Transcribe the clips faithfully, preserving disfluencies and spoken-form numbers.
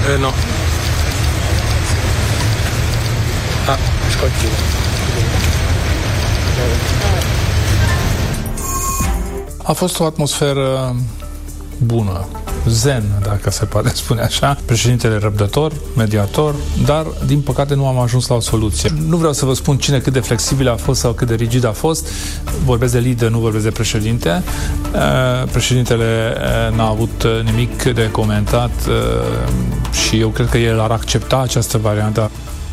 Uh, nu. Ah, scoți. A fost o atmosferă bună, zen, dacă se poate spune așa. Președintele răbdător, mediator, dar, din păcate, nu am ajuns la o soluție. Nu vreau să vă spun cine cât de flexibil a fost sau cât de rigid a fost. Vorbesc de lider, nu vorbesc de președinte. Președintele n-a avut nimic de comentat și eu cred că el ar accepta această variantă.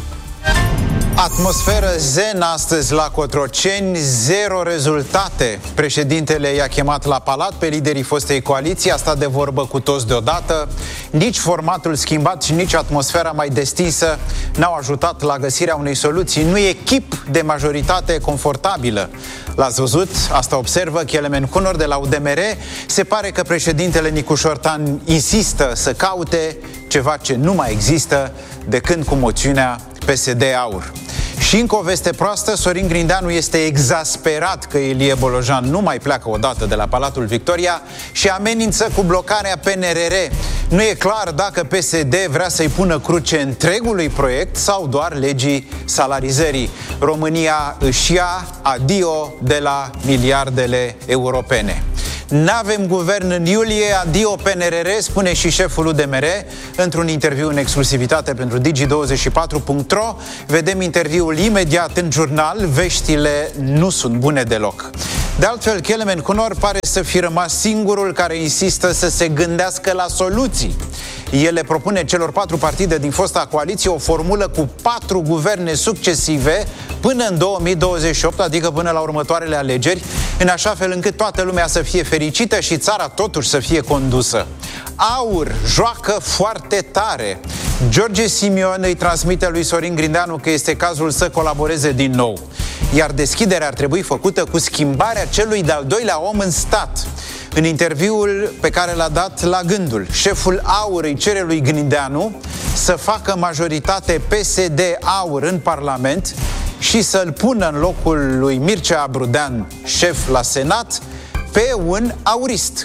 Atmosferă zen astăzi la Cotroceni, zero rezultate. Președintele i-a chemat la palat pe liderii fostei coaliții, a stat de vorbă cu toți deodată. Nici formatul schimbat și nici atmosfera mai destinsă n-au ajutat la găsirea unei soluții. Nu e chip de majoritate confortabilă. L-ați văzut? Asta observă Kelemen Kunor de la U D M R. Se pare că președintele Nicu Șortan insistă să caute ceva ce nu mai există de când cu moțiunea P S D Aur. Și încă o veste proastă, Sorin Grindeanu este exasperat că Ilie Bolojan nu mai pleacă odată de la Palatul Victoria și amenință cu blocarea P N R R. Nu e clar dacă P S D vrea să-i pună cruce întregului proiect sau doar legii salarizării. România își ia adio de la miliardele europene. N-avem guvern în iulie, adio P N R R, spune și șeful U D M R într-un interviu în exclusivitate pentru Digi douăzeci și patru punct ro. Vedem interviul imediat în jurnal, veștile nu sunt bune deloc. De altfel, Kelemen Kunor pare să fi rămas singurul care insistă să se gândească la soluții. El le propune celor patru partide din fosta coaliție o formulă cu patru guverne succesive până în două mii douăzeci și opt, adică până la următoarele alegeri, în așa fel încât toată lumea să fie fericită și țara totuși să fie condusă. Aur joacă foarte tare. George Simion îi transmite lui Sorin Grindeanu că este cazul să colaboreze din nou. Iar deschiderea ar trebui făcută cu schimbarea celui de-al doilea om în stat. În interviul pe care l-a dat La Gândul, șeful Aur îi cere lui Grindeanu să facă majoritate P S D Aur în Parlament și să-l pună în locul lui Mircea Abrudean, șef la Senat, pe un aurist.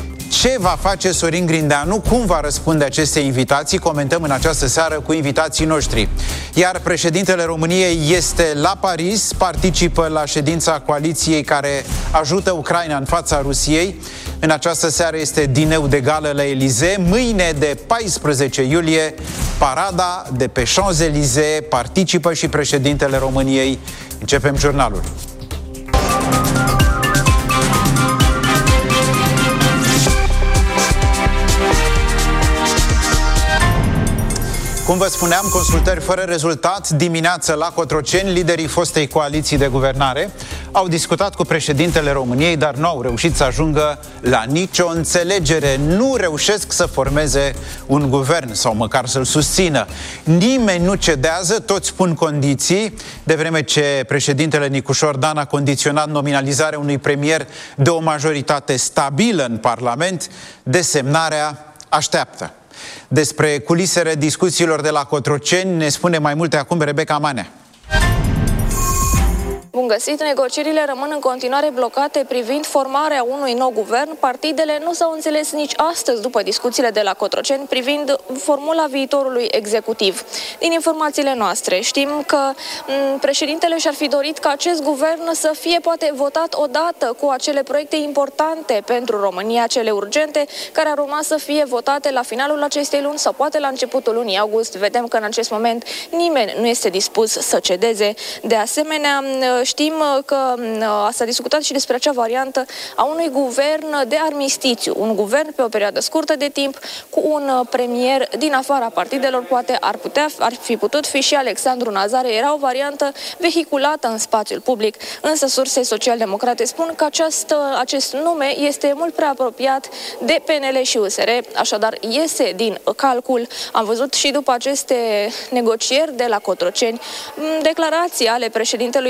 Ce va face Sorin Grindeanu? Cum va răspunde aceste invitații? Comentăm în această seară cu invitații noștri. Iar președintele României este la Paris, participă la ședința coaliției care ajută Ucraina în fața Rusiei. În această seară este dineu de gală la Elisee. Mâine, de paisprezece iulie, parada de pe Champs-Élysées, participă și președintele României. Începem jurnalul. Cum vă spuneam, consultări fără rezultat. Dimineață la Cotroceni, liderii fostei coaliții de guvernare au discutat cu președintele României, dar nu au reușit să ajungă la nicio înțelegere. Nu reușesc să formeze un guvern sau măcar să-l susțină. Nimeni nu cedează, toți pun condiții, de vreme ce președintele Nicu Șordan a condiționat nominalizarea unui premier de o majoritate stabilă în Parlament. Desemnarea așteaptă. Despre culisele discuțiilor de la Cotroceni ne spune mai multe acum Rebecca Manea. Bun găsit, negocierile rămân în continuare blocate privind formarea unui nou guvern. Partidele nu s-au înțeles nici astăzi după discuțiile de la Cotroceni privind formula viitorului executiv. Din informațiile noastre știm că m, președintele și-ar fi dorit ca acest guvern să fie poate votat odată cu acele proiecte importante pentru România, cele urgente, care ar urma să fie votate la finalul acestei luni sau poate la începutul lunii august. Vedem că în acest moment nimeni nu este dispus să cedeze. De asemenea, știm că s-a discutat și despre acea variantă a unui guvern de armistițiu, un guvern pe o perioadă scurtă de timp cu un premier din afara partidelor, poate ar putea ar fi putut fi și Alexandru Nazare. Era o variantă vehiculată în spațiul public, însă surse social-democrate spun că această, acest nume este mult prea apropiat de P N L și U S R, așadar iese din calcul. Am văzut și după aceste negocieri de la Cotroceni declarații ale președintelui P S D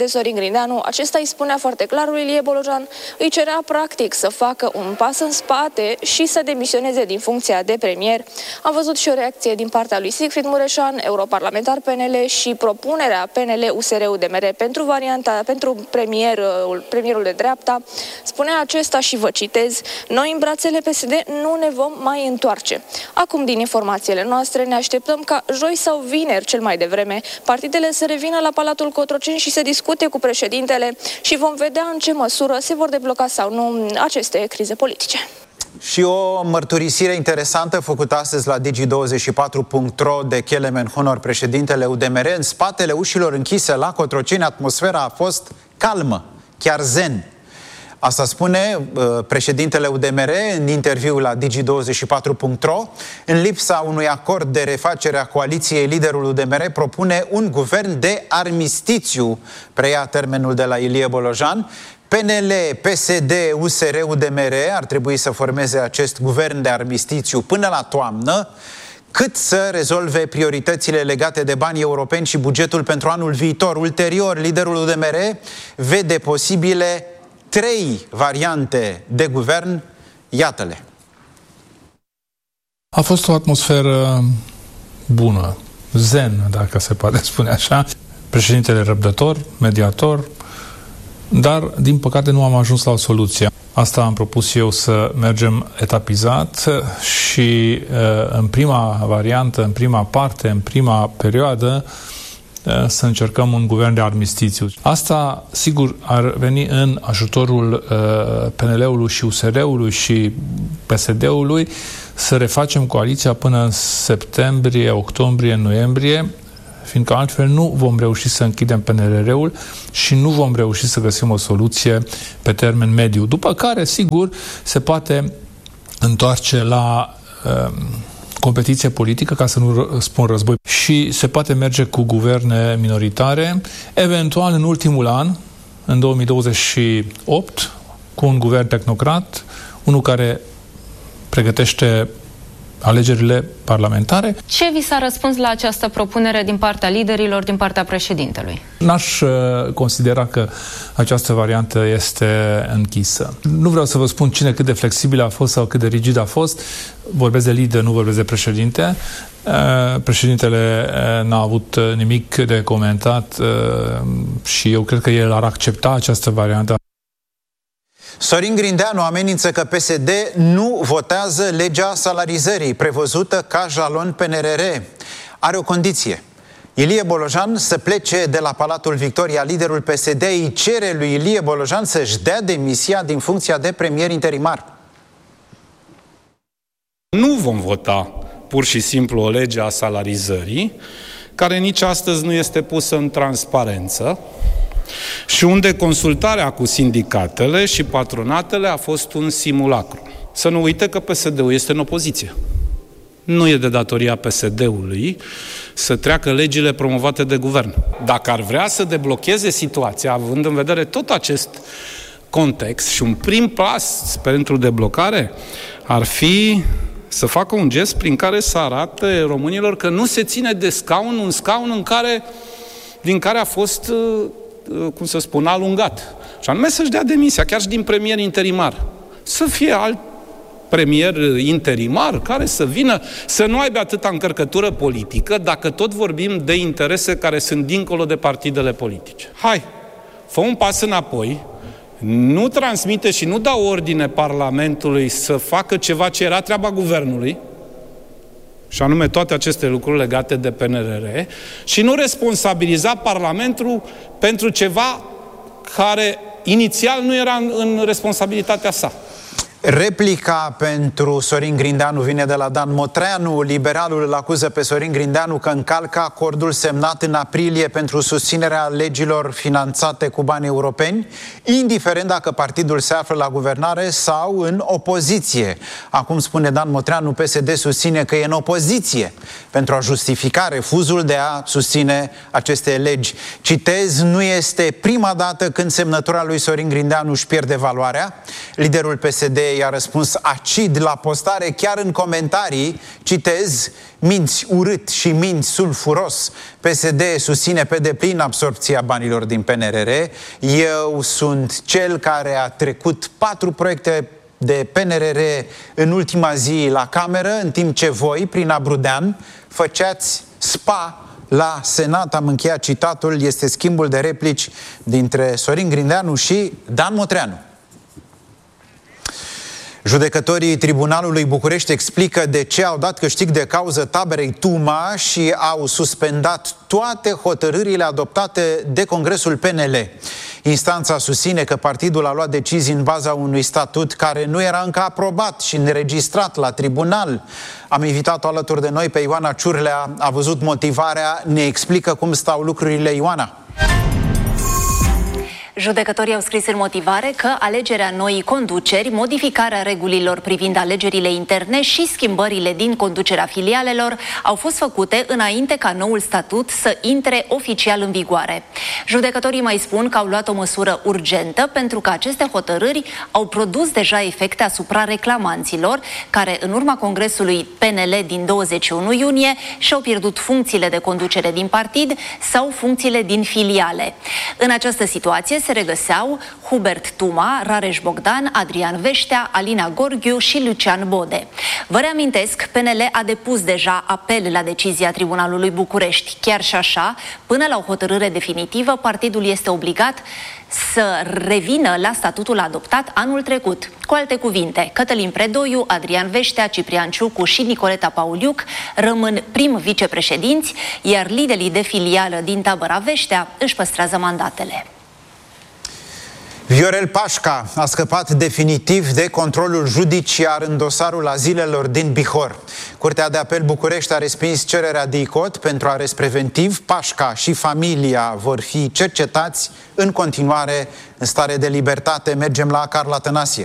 Sorin Grindeanu, acesta îi spunea foarte clar lui Ilie Bolojan, îi cerea practic să facă un pas în spate și să demisioneze din funcția de premier. Am văzut și o reacție din partea lui Siegfried Mureșan, europarlamentar P N L, și propunerea P N L U S R U D M R pentru varianta, pentru premierul, premierul de dreapta. Spunea acesta, și vă citez: noi în brațele P S D nu ne vom mai întoarce. Acum, din informațiile noastre, ne așteptăm ca joi sau vineri, cel mai devreme, partidele să revină la Palatul Cotroceni și să discute cu președintele și vom vedea în ce măsură se vor debloca sau nu aceste crize politice. Și o mărturisire interesantă făcută astăzi la Digi douăzeci și patru punct ro de Kelemen Honor, președintele U D M R. În spatele ușilor închise la Cotroceni, atmosfera a fost calmă, chiar zen. Asta spune uh, președintele U D M R în interviul la Digi douăzeci și patru punct ro. În lipsa unui acord de refacere a coaliției, liderul U D M R propune un guvern de armistițiu, preia termenul de la Ilie Bolojan. P N L, P S D, U S R, U D M R ar trebui să formeze acest guvern de armistițiu până la toamnă, cât să rezolve prioritățile legate de banii europeni și bugetul pentru anul viitor. Ulterior, liderul U D M R vede posibile trei variante de guvern. Iată-le. A fost o atmosferă bună, zen, dacă se poate spune așa. Președintele răbdător, mediator, dar, din păcate, nu am ajuns la o soluție. Asta am propus eu, să mergem etapizat și în prima variantă, în prima parte, în prima perioadă, să încercăm un guvern de armistițiu. Asta, sigur, ar veni în ajutorul P N L-ului și U S R-ului și P S D-ului să refacem coaliția până în septembrie, octombrie, noiembrie, fiindcă altfel nu vom reuși să închidem P N R R-ul și nu vom reuși să găsim o soluție pe termen mediu. După care, sigur, se poate întoarce la uh, competiție politică, ca să nu spun război, și se poate merge cu guverne minoritare, eventual în ultimul an, în două mii douăzeci și opt, cu un guvern tehnocrat, unul care pregătește alegerile parlamentare. Ce vi s-a răspuns la această propunere din partea liderilor, din partea președintelui? N-aș considera că această variantă este închisă. Nu vreau să vă spun cine cât de flexibil a fost sau cât de rigid a fost. Vorbesc de lider, nu vorbesc de președinte. Președintele n-a avut nimic de comentat și eu cred că el ar accepta această variantă. Sorin Grindeanu amenință că P S D nu votează legea salarizării, prevăzută ca jalon P N R R. Are o condiție: Ilie Bolojan să plece de la Palatul Victoria. Liderul P S D îi cere lui Ilie Bolojan să-și dea demisia din funcția de premier interimar. Nu vom vota pur și simplu o lege a salarizării, care nici astăzi nu este pusă în transparență, și unde consultarea cu sindicatele și patronatele a fost un simulacru. Să nu uite că P S D-ul este în opoziție. Nu e de datoria P S D-ului să treacă legile promovate de guvern. Dacă ar vrea să deblocheze situația, având în vedere tot acest context, și un prim pas pentru deblocare ar fi să facă un gest prin care să arate românilor că nu se ține de scaun, un scaun în care, din care a fost, cum să spun, alungat. Și anume să-și dea demisia, chiar și din premier interimar. Să fie alt premier interimar care să vină, să nu aibă atâta încărcătură politică, dacă tot vorbim de interese care sunt dincolo de partidele politice. Hai, fă un pas înapoi, nu transmite și nu dă ordine Parlamentului să facă ceva ce era treaba guvernului, și anume toate aceste lucruri legate de P N R R, și nu responsabiliza Parlamentul pentru ceva care inițial nu era în, în responsabilitatea sa. Replica pentru Sorin Grindeanu vine de la Dan Motreanu. Liberalul îl acuză pe Sorin Grindeanu că încalcă acordul semnat în aprilie pentru susținerea legilor finanțate cu bani europeni, indiferent dacă partidul se află la guvernare sau în opoziție. Acum, spune Dan Motreanu, P S D susține că e în opoziție pentru a justifica refuzul de a susține aceste legi. Citez: nu este prima dată când semnătura lui Sorin Grindeanu își pierde valoarea. Liderul P S D i-a răspuns acid la postare, chiar în comentarii, citez, minți urât și minți sulfuros. P S D susține pe deplin absorpția banilor din P N R R. Eu sunt cel care a trecut patru proiecte de P N R R în ultima zi la cameră, în timp ce voi, prin Abrudean, făceați spa la Senat. Am încheiat citatul. Este schimbul de replici dintre Sorin Grindeanu și Dan Motreanu. Judecătorii Tribunalului București explică de ce au dat câștig de cauză taberei Tuma și au suspendat toate hotărârile adoptate de Congresul P N L. Instanța susține că partidul a luat decizii în baza unui statut care nu era încă aprobat și înregistrat la tribunal. Am invitat-o alături de noi pe Ioana Ciurlea, a văzut motivarea, ne explică cum stau lucrurile. Ioana. Judecătorii au scris în motivare că alegerea noii conduceri, modificarea regulilor privind alegerile interne și schimbările din conducerea filialelor au fost făcute înainte ca noul statut să intre oficial în vigoare. Judecătorii mai spun că au luat o măsură urgentă pentru că aceste hotărâri au produs deja efecte asupra reclamanților, care în urma Congresului P N L din douăzeci și unu iunie și-au pierdut funcțiile de conducere din partid sau funcțiile din filiale. În această situație se regăseau Hubert Tuma, Rareș Bogdan, Adrian Veștea, Alina Gorghiu și Lucian Bode. Vă reamintesc, P N L a depus deja apel la decizia Tribunalului București. Chiar și așa, până la o hotărâre definitivă, partidul este obligat să revină la statutul adoptat anul trecut. Cu alte cuvinte, Cătălin Predoiu, Adrian Veștea, Ciprian Ciucu și Nicoleta Pauliuc rămân prim vicepreședinți, iar liderii de filială din tabăra Veștea își păstrează mandatele. Viorel Pașca a scăpat definitiv de controlul judiciar în dosarul azilelor din Bihor. Curtea de Apel București a respins cererea de icot pentru arest preventiv. Pașca și familia vor fi cercetați în continuare în stare de libertate. Mergem la Carla Tănasie.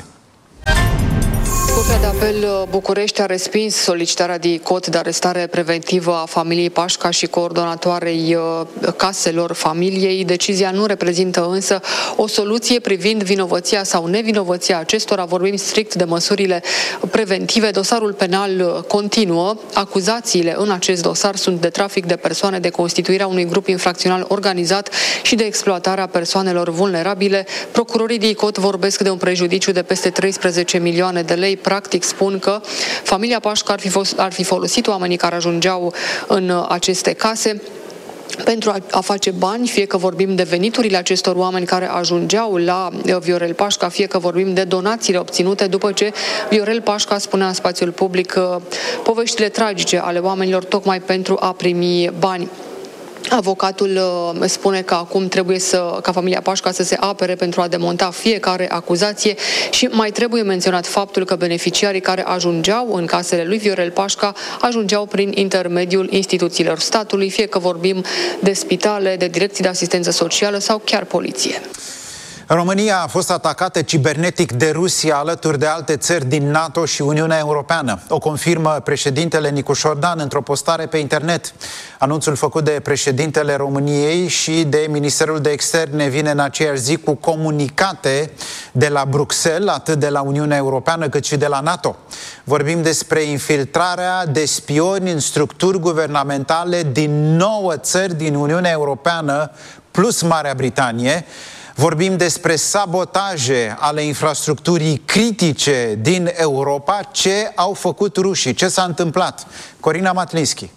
Curtea de Apel București a respins solicitarea de icot de arestare preventivă a familiei Pașca și coordonatoarei caselor familiei. Decizia nu reprezintă însă o soluție privind vinovăția sau nevinovăția acestora. Vorbim strict de măsurile preventive. Dosarul penal continuă. Acuzațiile în acest dosar sunt de trafic de persoane, de constituirea unui grup infracțional organizat și de exploatarea persoanelor vulnerabile. Procurorii de icot vorbesc de un prejudiciu de peste treisprezece milioane de lei. Practic spun că familia Pașca ar fi, fost, ar fi folosit oamenii care ajungeau în aceste case pentru a, a face bani, fie că vorbim de veniturile acestor oameni care ajungeau la Viorel Pașca, fie că vorbim de donațiile obținute după ce Viorel Pașca spunea în spațiul public poveștile tragice ale oamenilor tocmai pentru a primi bani. Avocatul uh, spune că acum trebuie să, ca familia Pașca să se apere pentru a demonta fiecare acuzație și mai trebuie menționat faptul că beneficiarii care ajungeau în casele lui Viorel Pașca ajungeau prin intermediul instituțiilor statului, fie că vorbim de spitale, de direcții de asistență socială sau chiar poliție. România a fost atacată cibernetic de Rusia alături de alte țări din NATO și Uniunea Europeană. O confirmă președintele Nicușor Dan într-o postare pe internet. Anunțul făcut de președintele României și de Ministerul de Externe vine în aceeași zi cu comunicate de la Bruxelles, atât de la Uniunea Europeană cât și de la NATO. Vorbim despre infiltrarea de spioni în structuri guvernamentale din nouă țări din Uniunea Europeană plus Marea Britanie. Vorbim despre sabotaje ale infrastructurii critice din Europa. Ce au făcut rușii? Ce s-a întâmplat? Corina Matlinski.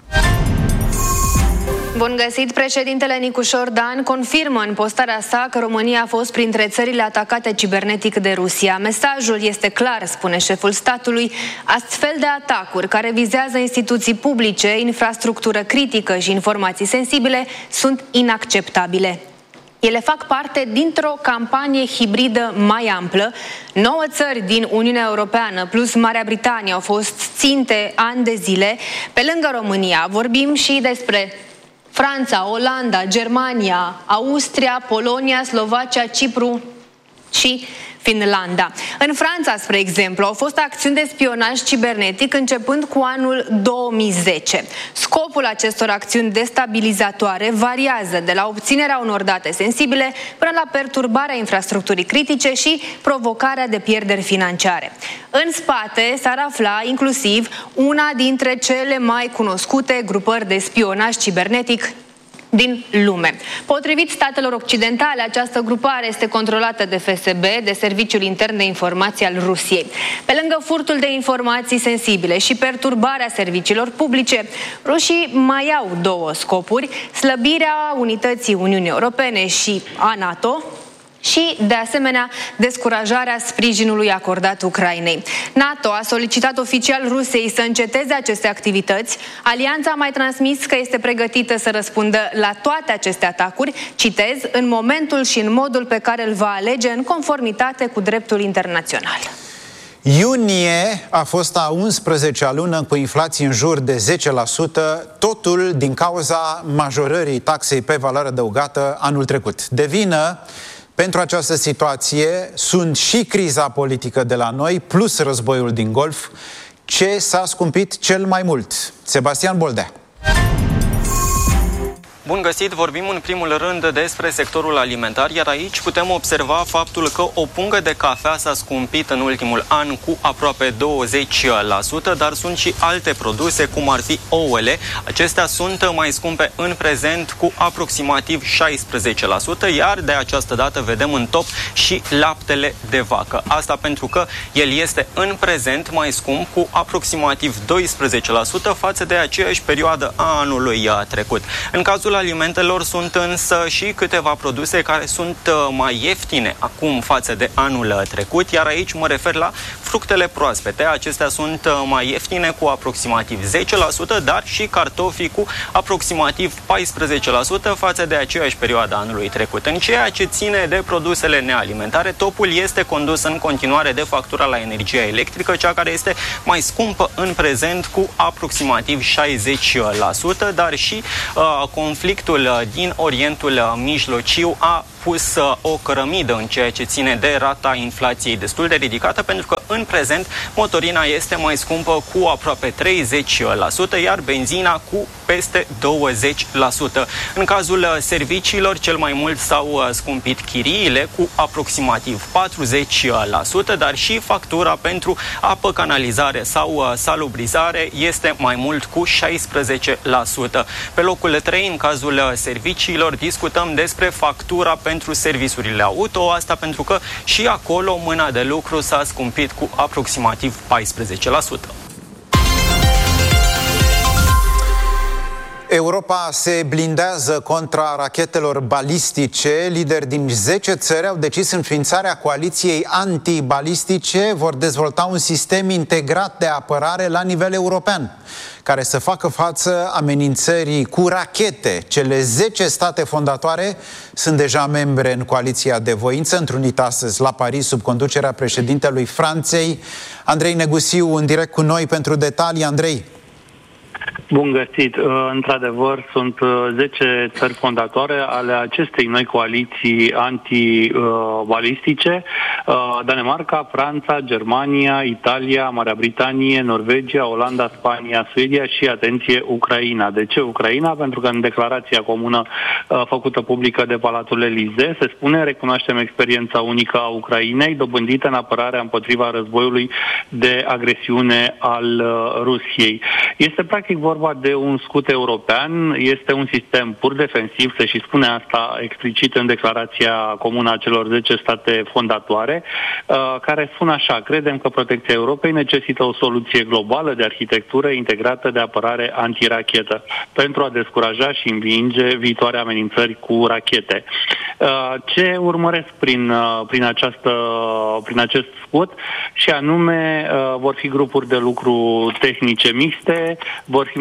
Bun găsit! Președintele Nicușor Dan confirmă în postarea sa că România a fost printre țările atacate cibernetic de Rusia. Mesajul este clar, spune șeful statului. Astfel de atacuri care vizează instituții publice, infrastructură critică și informații sensibile sunt inacceptabile. Ele fac parte dintr-o campanie hibridă mai amplă. Nouă țări din Uniunea Europeană plus Marea Britanie au fost ținte ani de zile. Pe lângă România vorbim și despre Franța, Olanda, Germania, Austria, Polonia, Slovacia, Cipru și Finlanda. În Franța, spre exemplu, au fost acțiuni de spionaj cibernetic începând cu anul două mii zece. Scopul acestor acțiuni destabilizatoare variază de la obținerea unor date sensibile până la perturbarea infrastructurii critice și provocarea de pierderi financiare. În spate s-ar afla inclusiv una dintre cele mai cunoscute grupări de spionaj cibernetic din lume. Potrivit statelor occidentale, această grupare este controlată de F S B, de Serviciul Intern de Informații al Rusiei. Pe lângă furtul de informații sensibile și perturbarea serviciilor publice, rușii mai au două scopuri: slăbirea unității Uniunii Europene și a NATO și, de asemenea, descurajarea sprijinului acordat Ucrainei. NATO a solicitat oficial Rusiei să înceteze aceste activități. Alianța a mai transmis că este pregătită să răspundă la toate aceste atacuri, citez, în momentul și în modul pe care îl va alege în conformitate cu dreptul internațional. Iunie a fost a unsprezecea lună cu inflații în jur de zece la sută, totul din cauza majorării taxei pe valoare adăugată anul trecut. De vină pentru această situație sunt și criza politică de la noi, plus războiul din Golf. Ce s-a scumpit cel mai mult? Sebastian Boldea. Bun găsit, vorbim în primul rând despre sectorul alimentar, iar aici putem observa faptul că o pungă de cafea s-a scumpit în ultimul an cu aproape douăzeci la sută, dar sunt și alte produse, cum ar fi ouăle. Acestea sunt mai scumpe în prezent cu aproximativ șaisprezece la sută, iar de această dată vedem în top și laptele de vacă. Asta pentru că el este în prezent mai scump cu aproximativ doisprezece la sută față de aceeași perioadă a anului trecut. În cazul alimentelor sunt însă și câteva produse care sunt mai ieftine acum față de anul trecut, iar aici mă refer la fructele proaspete. Acestea sunt mai ieftine cu aproximativ zece la sută, dar și cartofii cu aproximativ paisprezece la sută față de aceeași perioadă a anului trecut. În ceea ce ține de produsele nealimentare, topul este condus în continuare de factura la energia electrică, cea care este mai scumpă în prezent cu aproximativ șaizeci la sută, dar și uh, conflictul din Orientul Mijlociu a pus o cărămidă în ceea ce ține de rata inflației destul de ridicată, pentru că în prezent motorina este mai scumpă cu aproape treizeci la sută, iar benzina cu peste douăzeci la sută. În cazul serviciilor, cel mai mult s-au scumpit chiriile cu aproximativ patruzeci la sută, dar și factura pentru apă, canalizare sau salubrizare este mai mult cu șaisprezece la sută. Pe locul trei, în cazul serviciilor, discutăm despre factura pentru pentru serviciurile auto, asta pentru că și acolo mâna de lucru s-a scumpit cu aproximativ paisprezece la sută. Europa se blindează contra rachetelor balistice. Lideri din zece țări au decis înființarea coaliției antibalistice. Vor dezvolta un sistem integrat de apărare la nivel european, care să facă față amenințării cu rachete. Cele zece state fondatoare sunt deja membre în coaliția de voință, întrunită astăzi la Paris sub conducerea președintelui Franței. Andrei Negusiu, în direct cu noi pentru detalii. Andrei. Bun găsit! Într-adevăr, sunt zece țări fondatoare ale acestei noi coaliții antibalistice: Danemarca, Franța, Germania, Italia, Marea Britanie, Norvegia, Olanda, Spania, Suedia și, atenție, Ucraina. De ce Ucraina? Pentru că în declarația comună făcută publică de Palatul Elysee se spune: recunoaștem experiența unică a Ucrainei, dobândită în apărarea împotriva războiului de agresiune al Rusiei. Este practic vorba de un scut european, este un sistem pur defensiv, se și spune asta explicit în declarația comună a celor zece state fondatoare, care spun așa: credem că protecția Europei necesită o soluție globală de arhitectură integrată de apărare antirachetă pentru a descuraja și învinge viitoare amenințări cu rachete. Ce urmăresc prin, prin, această, prin acest scut? Și anume, vor fi grupuri de lucru tehnice mixte, vor fi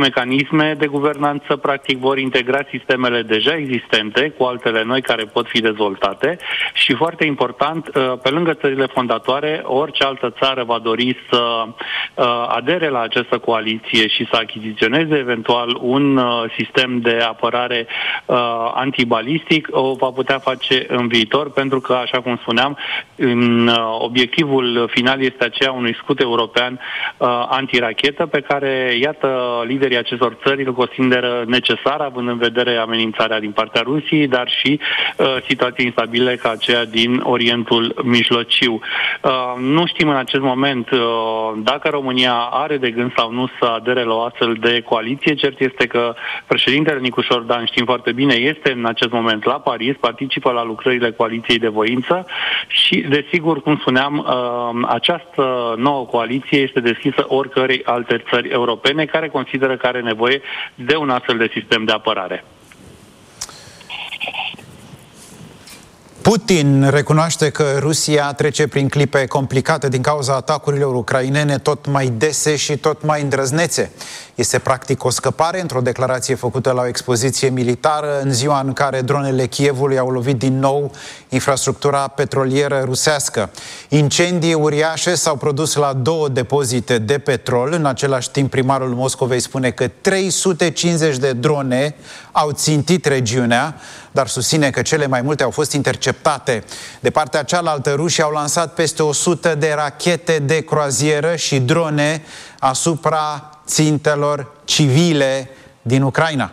mecanisme de guvernanță, practic vor integra sistemele deja existente cu altele noi care pot fi dezvoltate și, foarte important, pe lângă țările fondatoare, orice altă țară va dori să adere la această coaliție și să achiziționeze eventual un sistem de apărare antibalistic, o va putea face în viitor, pentru că, așa cum spuneam, obiectivul final este aceea unui scut european antirachetă pe care, iată, liderii acestor țări îl consideră necesar, având în vedere amenințarea din partea Rusiei, dar și uh, situații instabile ca aceea din Orientul Mijlociu. Uh, nu știm în acest moment uh, dacă România are de gând sau nu să adere la o astfel de coaliție. Cert este că președintele Nicușor Dan, știm foarte bine, este în acest moment la Paris, participă la lucrările coaliției de voință și, desigur, cum spuneam, uh, această nouă coaliție este deschisă oricărei alte țări europene care consideră că are nevoie de un astfel de sistem de apărare. Putin recunoaște că Rusia trece prin clipe complicate din cauza atacurilor ucrainene tot mai dese și tot mai îndrăznețe. Este practic o scăpare într-o declarație făcută la o expoziție militară în ziua în care dronele Kievului au lovit din nou infrastructura petrolieră rusească. Incendii uriașe s-au produs la două depozite de petrol. În același timp, primarul Moscovei spune că trei sute cincizeci de drone au țintit regiunea, dar susține că cele mai multe au fost interceptate. De partea cealaltă, rușii au lansat peste o sută de rachete de croazieră și drone asupra țintelor civile din Ucraina.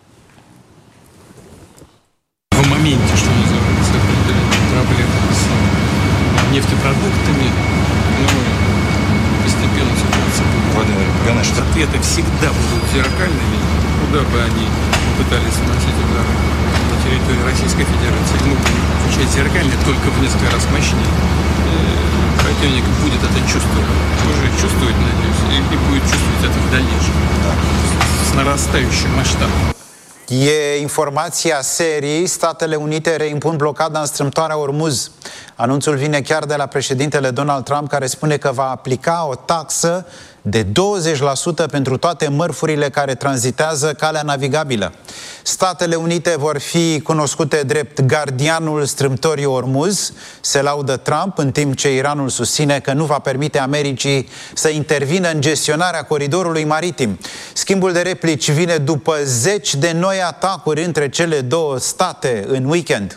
В моменте, что называется, проблемы с нефтепродуктами, но постепенно ситуация будет. Ответы всегда будут зеркальными, куда бы они пытались наносить удары на территории Российской Федерации. Мы будем отвечать зеркально, только в несколько раз мощнее. Противник будет это чувствовать, уже чувствует, надеюсь, и будет чувствовать это в дальнейшем, с нарастающим масштабом. E informația serii: Statele Unite reimpun blocada în strâmtoarea Ormuz. Anunțul vine chiar de la președintele Donald Trump, care spune că va aplica o taxă de douăzeci la sută pentru toate mărfurile care tranzitează calea navigabilă. Statele Unite vor fi cunoscute drept gardianul strâmtorii Ormuz, se laudă Trump, în timp ce Iranul susține că nu va permite Americii să intervină în gestionarea coridorului maritim. Schimbul de replici vine după zeci de noi atacuri între cele două state în weekend.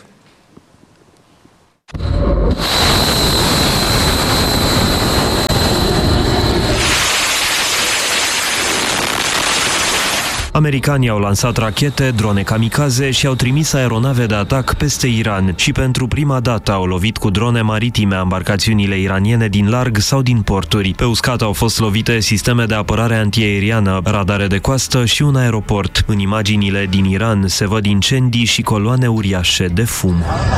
Americanii au lansat rachete, drone kamikaze și au trimis aeronave de atac peste Iran și pentru prima dată au lovit cu drone maritime embarcațiunile iraniene din larg sau din porturi. Pe uscat au fost lovite sisteme de apărare antiaeriană, radare de coastă și un aeroport. În imaginile din Iran se văd incendii și coloane uriașe de fum.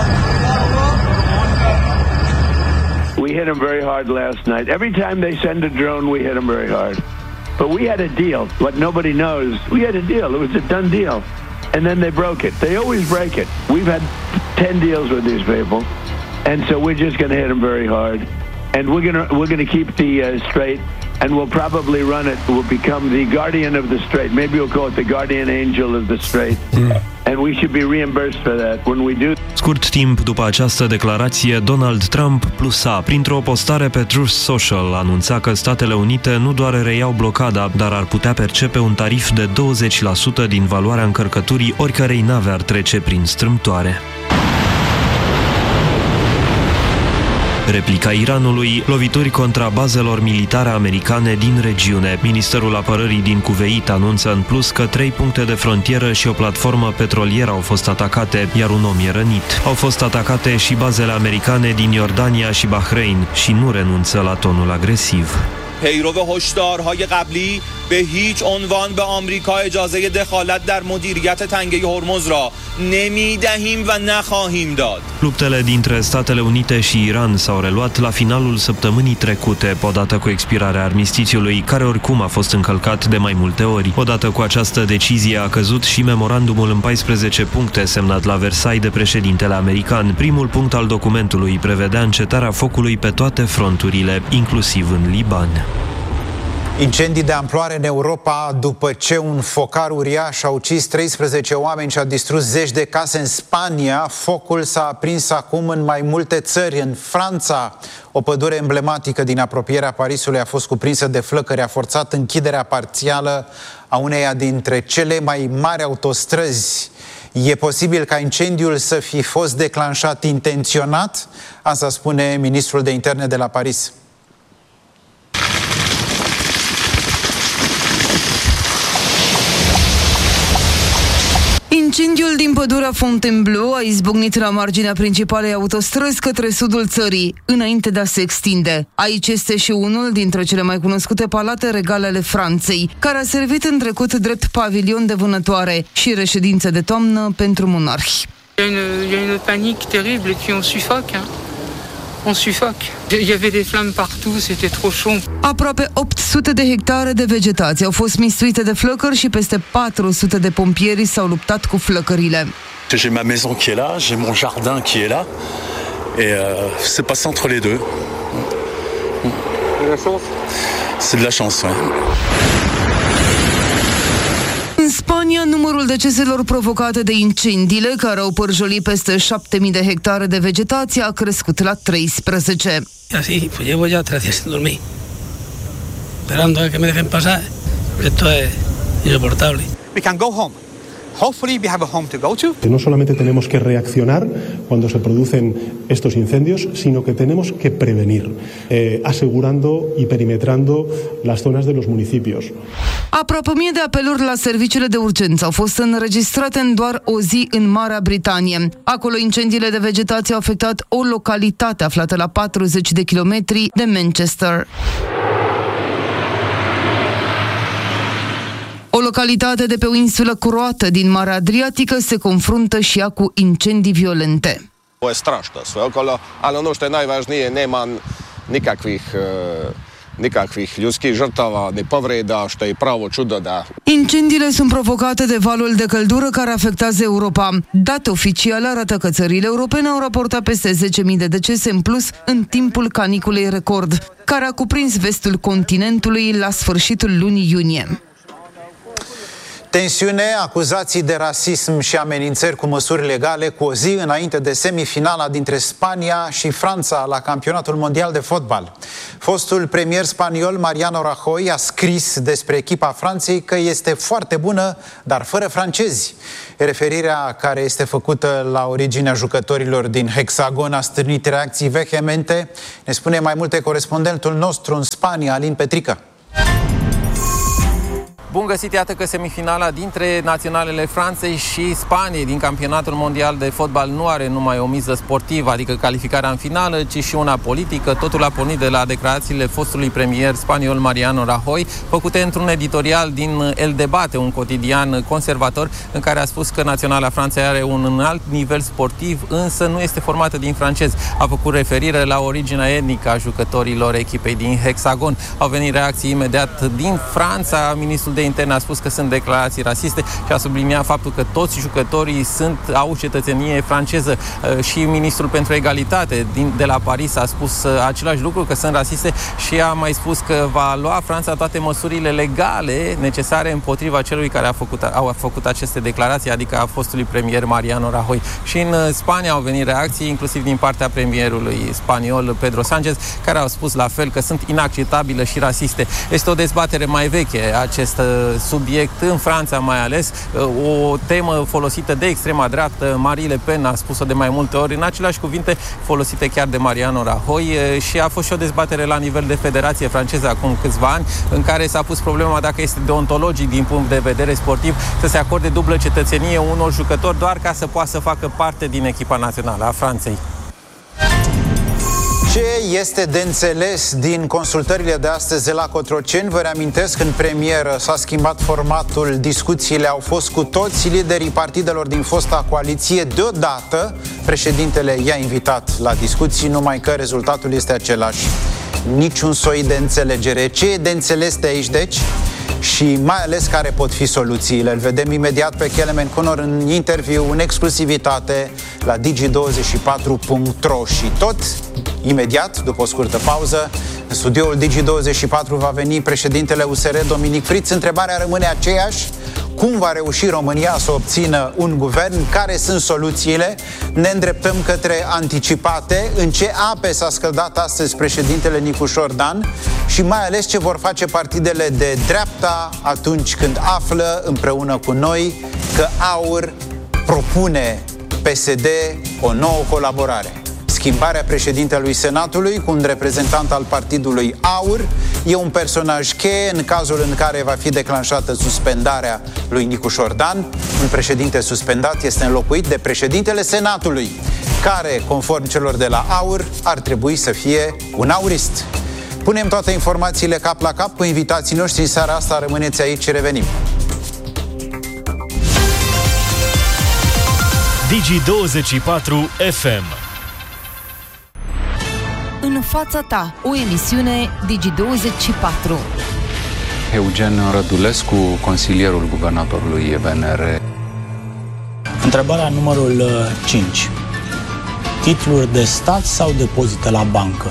We hit them very hard last night. Every time they send a drone, we hit them very hard. But we had a deal. What nobody knows, we had a deal. It was a done deal. And then they broke it. They always break it. We've had ten deals with these people. And so we're just going to hit them very hard. And we're going to we're going to keep the uh, strait, and we'll probably run it. We'll become the guardian of the strait. Maybe we'll call it the guardian angel of the strait. Mm. And we should be reimbursed for that when we do. Scurt timp după această declarație, Donald Trump plusa. Printr-o postare pe Truth Social anunța că Statele Unite nu doar reiau blocada, dar ar putea percepe un tarif de douăzeci la sută din valoarea încărcăturii oricărei nave ar trece prin strâmtoare. Replica Iranului, lovituri contra bazelor militare americane din regiune. Ministerul Apărării din Cuveit anunță în plus că trei puncte de frontieră și o platformă petrolieră au fost atacate, iar un om e rănit. Au fost atacate și bazele americane din Iordania și Bahrain și nu renunță la tonul agresiv. پیرو هشدارهای قبلی به هیچ عنوان به آمریکا اجازه دخالت در مدیریت تنگه هرمز را نمیدهیم و نخواهیم داد. Luptele dintre Statele Unite și Iran s-au reluat la finalul săptămânii trecute, odată cu expirarea armistițiului, care oricum a fost încălcat de mai multe ori. Odată cu această decizie a căzut și memorandumul în paisprezece puncte semnat la Versailles de președintele american. Primul punct al documentului prevedea încetarea focului pe toate fronturile, inclusiv în Liban. Incendii de amploare în Europa după ce un focar uriaș a ucis treisprezece oameni și a distrus zeci de case în Spania. Focul s-a aprins acum în mai multe țări. În Franța, o pădure emblematică din apropierea Parisului a fost cuprinsă de flăcări. A forțat închiderea parțială a uneia dintre cele mai mari autostrăzi. E posibil ca incendiul să fi fost declanșat intenționat? Asta spune ministrul de interne de la Paris. Incendiul din pădurea Fontainebleau a izbucnit la marginea principalei autostrăzi către sudul țării, înainte de a se extinde. Aici este și unul dintre cele mai cunoscute palate regale ale Franței, care a servit în trecut drept pavilion de vânătoare și reședință de toamnă pentru monarhi. Il y a une panique terrible et puis on suffoque, hein. On suffoque. Il y avait des flammes partout, c'était trop chaud. Aproape opt sute de hectare de vegetație au fost mistuite de flăcări și peste patru sute de pompieri s-au luptat cu flăcările. J'ai ma maison qui est là, j'ai mon jardin qui est là et euh, c'est passé entre les deux. De la chance. C'est de la chance, ouais. În Spania, numărul deceselor provocate de incendiile care au părjolit peste șapte mii de hectare de vegetație a crescut la treisprezece. Así, pues llevo ya tres días sin dormir, esperando a que me dejen pasar. Esto es insoportable. We can go home. Hopefully we have a home to go to. No solamente tenemos que reaccionar cuando se producen estos incendios, sino que tenemos que prevenir, eh, asegurando y perimetrando las zonas de los municipios. Aproape mie de apeluri la serviciile de urgență au fost înregistrate în doar o zi în Marea Britanie. Acolo incendiile de vegetație au afectat o localitate aflată la patruzeci de kilometri de Manchester. O localitate de pe o insulă croată din Marea Adriatică se confruntă și ea cu incendii violente. Ovo je strašno sve okolo, ali ono što je najvažnije, nema nikakvih nikakvih ljudskih žrtava ni povreda, što je pravo čudo da. Incendiile sunt provocate de valul de căldură care afectează Europa. Date oficiale arată că țările europene au raportat peste zece mii de decese în plus în timpul caniculei record, care a cuprins vestul continentului la sfârșitul lunii iunie. Tensiune, acuzații de rasism și amenințări cu măsuri legale cu o zi înainte de semifinala dintre Spania și Franța la campionatul mondial de fotbal. Fostul premier spaniol Mariano Rajoy a scris despre echipa Franței că este foarte bună, dar fără francezi. Referirea care este făcută la originea jucătorilor din Hexagon a stârnit reacții vehemente. Ne spune mai multe corespondentul nostru în Spania, Alin Petrică. Bun găsit, iată că semifinala dintre naționalele Franței și Spaniei din campionatul mondial de fotbal nu are numai o miză sportivă, adică calificarea în finală, ci și una politică. Totul a pornit de la declarațiile fostului premier spaniol Mariano Rajoy, făcute într-un editorial din El Debate, un cotidian conservator, în care a spus că naționala Franței are un înalt nivel sportiv, însă nu este formată din francezi. A făcut referire la originea etnică a jucătorilor echipei din Hexagon. Au venit reacții imediat din Franța. Ministrul de Interne a spus că sunt declarații rasiste și a subliniat faptul că toți jucătorii sunt, au cetățenie franceză. Și ministrul pentru egalitate din, de la Paris a spus același lucru, că sunt rasiste, și a mai spus că va lua Franța toate măsurile legale necesare împotriva celui care a făcut, a făcut aceste declarații, adică a fostului premier Mariano Rajoy. Și în Spania au venit reacții, inclusiv din partea premierului spaniol Pedro Sánchez, care au spus la fel că sunt inacceptabile și rasiste. Este o dezbatere mai veche acest subiect în Franța, mai ales o temă folosită de extrema dreaptă. Marine Le Pen a spus-o de mai multe ori în aceleași cuvinte folosite chiar de Mariano Rajoy, și a fost și o dezbatere la nivel de Federație franceză acum câțiva ani, în care s-a pus problema dacă este deontologic din punct de vedere sportiv să se acorde dublă cetățenie unor jucători doar ca să poată să facă parte din echipa națională a Franței. Ce este de înțeles din consultările de astăzi de la Cotroceni? Vă reamintesc, în premieră s-a schimbat formatul, discuțiile au fost cu toți liderii partidelor din fosta coaliție. Deodată, președintele i-a invitat la discuții, numai că rezultatul este același. Niciun soi de înțelegere. Ce e de înțeles de aici, deci? Și mai ales care pot fi soluțiile. Îl vedem imediat pe Kelemen Conor în interviu, în exclusivitate la digi douăzeci și patru punct ro. Și tot imediat, după o scurtă pauză, În studioul Digi douăzeci și patru va veni președintele U S R, Dominic Friț. Întrebarea rămâne aceeași. Cum va reuși România să obțină un guvern? Care sunt soluțiile? Ne îndreptăm către anticipate. În ce ape s-a scăldat astăzi președintele Nicușor Dan? Și mai ales ce vor face partidele de dreapta atunci când află împreună cu noi că AUR propune P S D o nouă colaborare. Schimbarea președintelui Senatului cu un reprezentant al partidului AUR e un personaj cheie în cazul în care va fi declanșată suspendarea lui Nicușor Dan. Un președinte suspendat este înlocuit de președintele Senatului, care, conform celor de la AUR, ar trebui să fie un aurist. Punem toate informațiile cap la cap cu invitații noștri în seara asta. Rămâneți aici și revenim. Digi douăzeci și patru F M. În fața ta, o emisiune Digi douăzeci și patru. Eugen Rădulescu, consilierul guvernatorului V N R. Întrebarea numărul cinci. Titluri de stat sau depozite la bancă?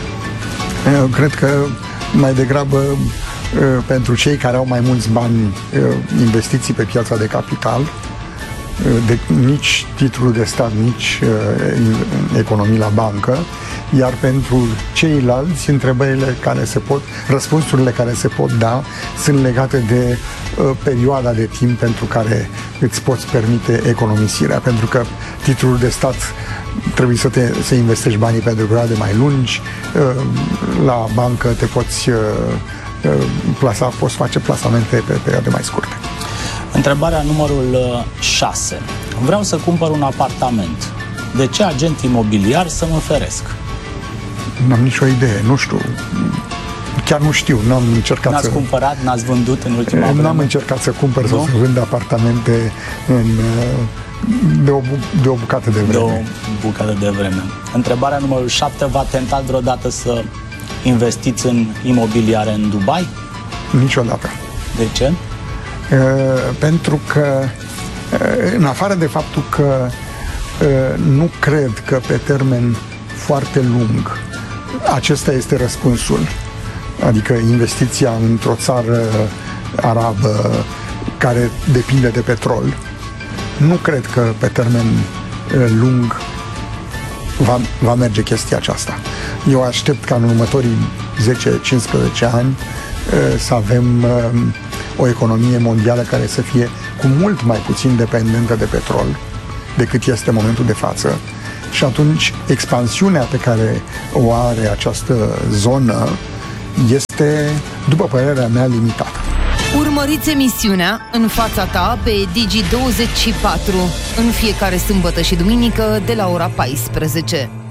Eu cred că mai degrabă pentru cei care au mai mulți bani, investiții pe piața de capital, de, nici titlul de stat, nici economii la bancă, iar pentru ceilalți, întrebările care se pot, răspunsurile care se pot da sunt legate de uh, perioada de timp pentru care îți poți permite economisirea, pentru că titlul de stat trebuie să, te, să investești banii pentru perioade mai lungi, uh, la bancă te poți uh, uh, plasa, poți face plasamente pe perioade mai scurte. Întrebarea numărul șase. Vreau să cumpăr un apartament. De ce agent imobiliar să mă feresc? N-am nicio idee, nu știu. Chiar nu știu, n-am încercat n-ați să... N-ați cumpărat, n-ați vândut în ultima vreme? N-am încercat să cumpăr nu? sau să vând apartamente în, de, o, de o bucată de vreme. De o bucată de vreme. Întrebarea numărul șapte. V-a tentat vreodată să investiți în imobiliare în Dubai? Niciodată. De ce? Uh, pentru că, uh, în afară de faptul că uh, nu cred că pe termen foarte lung acesta este răspunsul, adică investiția într-o țară arabă care depinde de petrol, nu cred că pe termen uh, lung va, va merge chestia aceasta. Eu aștept ca în următorii zece cincisprezece ani uh, să avem uh, o economie mondială care să fie cu mult mai puțin dependentă de petrol decât este în momentul de față. Și atunci expansiunea pe care o are această zonă este, după părerea mea, limitată. Urmăriți emisiunea În fața ta pe Digi douăzeci și patru în fiecare sâmbătă și duminică de la ora paisprezece.